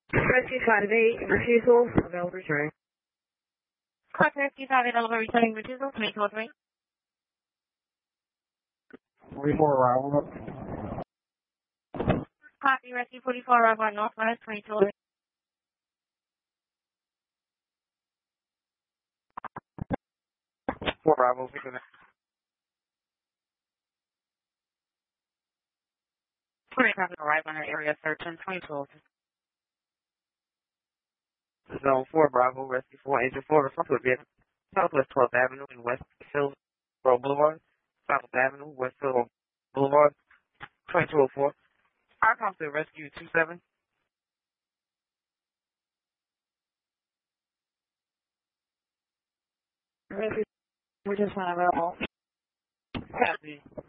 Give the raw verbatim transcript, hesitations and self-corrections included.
Rescue five eight, refusal, available return. Correct, Rescue five eight, available returning refusal, three two three. forty-four arrival. Copy, Rescue forty-four, arrival at Northwest, three two three. Four arrivals. Three copy, arrival on area search in twenty two. Zone four Bravo, Rescue four, Agent four, response to vehicle. Southwest twelfth Avenue and West Hillsborough Boulevard. South Avenue, West Hillsborough Boulevard, twenty-two oh four. Our contact Rescue two seven. Rescue, we're just not available. Copy.